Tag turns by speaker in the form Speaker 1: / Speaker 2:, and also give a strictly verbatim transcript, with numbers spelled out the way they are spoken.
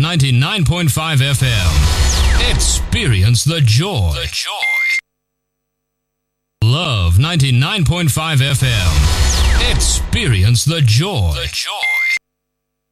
Speaker 1: ninety-nine point five F M. Experience the joy. The joy. Love ninety-nine point five F M. Experience the joy. The joy.